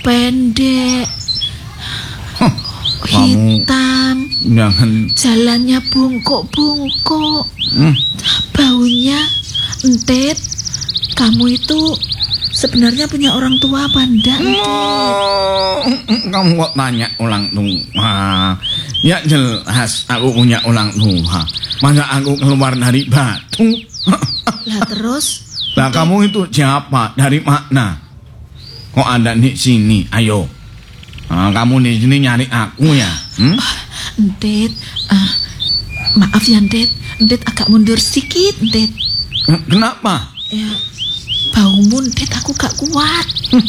pendek, hitam, jalannya bungkuk-bungkuk, baunya entit. Kamu itu sebenarnya punya orang tua apa enggak? Kamu kok tanya ulang tua? Ya jelas aku punya ulang tua. Masa aku keluar dari batu? Lah terus? Lah kamu itu siapa? Dari mana? Kok ada di sini? Ayo. Kamu di sini nyari aku ya? Entit, maaf ya Entit. Entit agak mundur sedikit, Entit. Kenapa? Ya, baumu Entit aku gak kuat.